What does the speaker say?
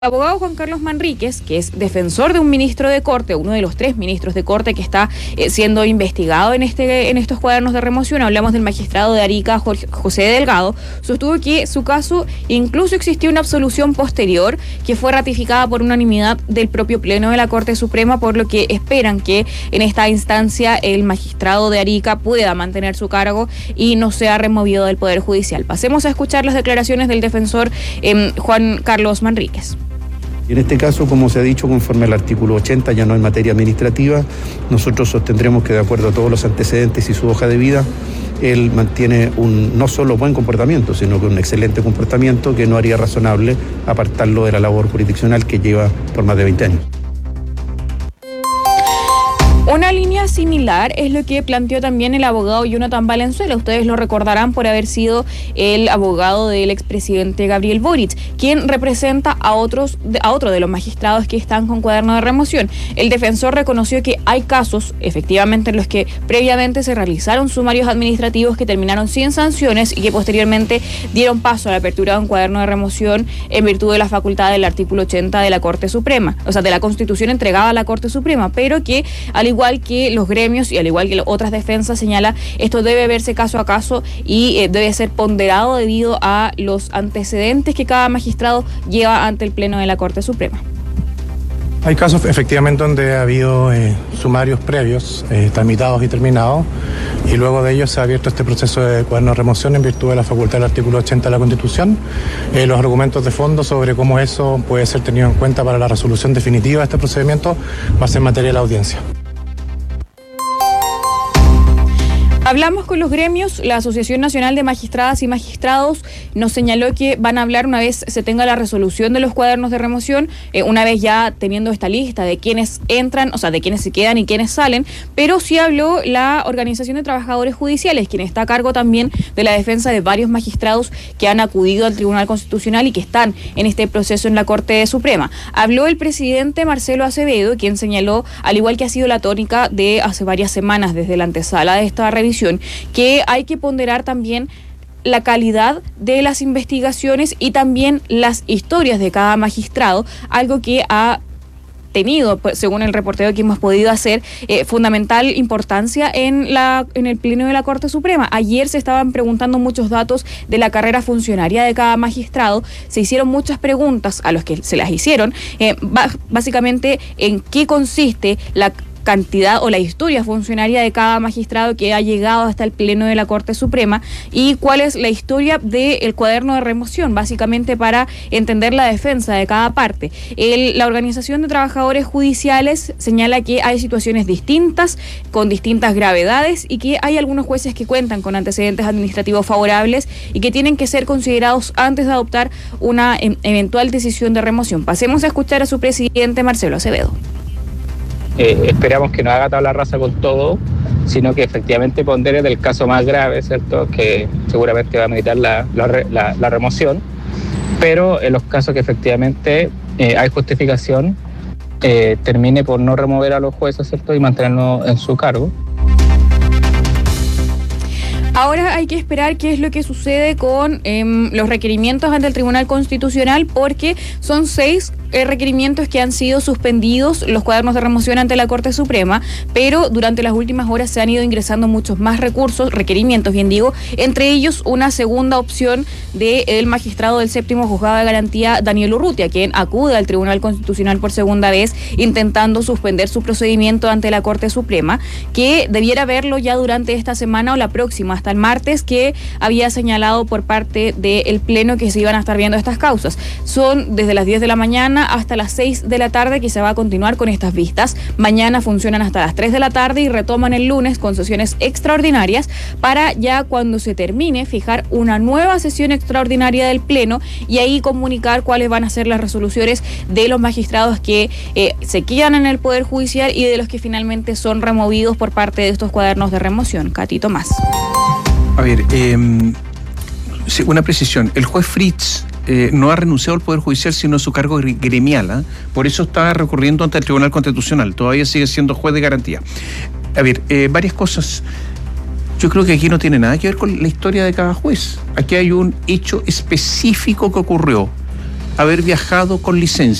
abogado Juan Carlos Manríquez, que es defensor de un ministro de Corte, uno de los 3 ministros de Corte que está siendo investigado en estos cuadernos de remoción, hablamos del magistrado de Arica, José Delgado, sostuvo que su caso incluso existió una absolución posterior que fue ratificada por unanimidad del propio Pleno de la Corte Suprema, por lo que esperan que en esta instancia el magistrado de Arica pueda mantener su cargo y no sea removido del Poder Judicial. Pasemos a escuchar las declaraciones del defensor Juan Carlos Manríquez. En este caso, como se ha dicho, conforme al artículo 80, ya no en materia administrativa, nosotros sostendremos que de acuerdo a todos los antecedentes y su hoja de vida, él mantiene un no solo buen comportamiento, sino que un excelente comportamiento que no haría razonable apartarlo de la labor jurisdiccional que lleva por más de 20 años. Una línea similar es lo que planteó también el abogado Jonathan Valenzuela. Ustedes lo recordarán por haber sido el abogado del expresidente Gabriel Boric, quien representa a otro de los magistrados que están con cuaderno de remoción. El defensor reconoció que hay casos, efectivamente, en los que previamente se realizaron sumarios administrativos que terminaron sin sanciones y que posteriormente dieron paso a la apertura de un cuaderno de remoción en virtud de la facultad del artículo 80 de la Corte Suprema, o sea, de la Constitución entregada a la Corte Suprema, pero que al igual que los gremios y al igual que otras defensas señala, esto debe verse caso a caso y debe ser ponderado debido a los antecedentes que cada magistrado lleva ante el Pleno de la Corte Suprema. Hay casos efectivamente donde ha habido sumarios previos, tramitados y terminados, y luego de ellos se ha abierto este proceso de cuaderno de remoción en virtud de la facultad del artículo 80 de la Constitución. Los argumentos de fondo sobre cómo eso puede ser tenido en cuenta para la resolución definitiva de este procedimiento va a ser materia de la audiencia. Hablamos con los gremios, la Asociación Nacional de Magistradas y Magistrados nos señaló que van a hablar una vez se tenga la resolución de los cuadernos de remoción, una vez ya teniendo esta lista de quienes entran, o sea, de quienes se quedan y quienes salen, pero sí habló la Organización de Trabajadores Judiciales, quien está a cargo también de la defensa de varios magistrados que han acudido al Tribunal Constitucional y que están en este proceso en la Corte Suprema. Habló el presidente Marcelo Acevedo, quien señaló, al igual que ha sido la tónica de hace varias semanas desde la antesala de esta revisión, que hay que ponderar también la calidad de las investigaciones y también las historias de cada magistrado, algo que ha tenido, según el reporteo que hemos podido hacer, fundamental importancia en el Pleno de la Corte Suprema. Ayer se estaban preguntando muchos datos de la carrera funcionaria de cada magistrado, se hicieron muchas preguntas a los que se las hicieron, básicamente en qué consiste la cantidad o la historia funcionaria de cada magistrado que ha llegado hasta el Pleno de la Corte Suprema y cuál es la historia del cuaderno de remoción, básicamente para entender la defensa de cada parte. La Organización de Trabajadores Judiciales señala que hay situaciones distintas, con distintas gravedades y que hay algunos jueces que cuentan con antecedentes administrativos favorables y que tienen que ser considerados antes de adoptar una eventual decisión de remoción. Pasemos a escuchar a su presidente Marcelo Acevedo. Esperamos que no haga tabla rasa con todo, sino que efectivamente pondere del caso más grave, ¿cierto?, que seguramente va a meditar la remoción, pero en los casos que efectivamente hay justificación, termine por no remover a los jueces, ¿cierto?, y mantenerlos en su cargo. Ahora hay que esperar qué es lo que sucede con los requerimientos ante el Tribunal Constitucional, porque son 6 requerimientos que han sido suspendidos, los cuadernos de remoción ante la Corte Suprema, pero durante las últimas horas se han ido ingresando muchos más requerimientos, bien digo, entre ellos una segunda opción del magistrado del 7º Juzgado de Garantía, Daniel Urrutia, quien acude al Tribunal Constitucional por segunda vez intentando suspender su procedimiento ante la Corte Suprema, que debiera verlo ya durante esta semana o la próxima, hasta el martes, que había señalado por parte del Pleno que se iban a estar viendo estas causas. Son desde las 10 de la mañana hasta las 6 de la tarde que se va a continuar con estas vistas. Mañana funcionan hasta las 3 de la tarde y retoman el lunes con sesiones extraordinarias para ya cuando se termine fijar una nueva sesión extraordinaria del Pleno y ahí comunicar cuáles van a ser las resoluciones de los magistrados que se quedan en el Poder Judicial y de los que finalmente son removidos por parte de estos cuadernos de remoción. Catito más. A ver, sí, una precisión. El juez Fritz no ha renunciado al Poder Judicial, sino a su cargo gremial. Por eso está recurriendo ante el Tribunal Constitucional. Todavía sigue siendo juez de garantía. A ver, varias cosas. Yo creo que aquí no tiene nada que ver con la historia de cada juez. Aquí hay un hecho específico que ocurrió. haber viajado con licencia.